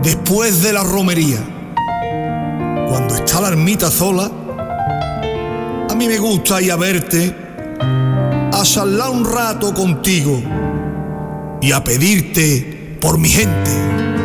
después de la romería, cuando está la ermita sola, a mí me gusta ir a verte, a charlar un rato contigo y a pedirte por mi gente.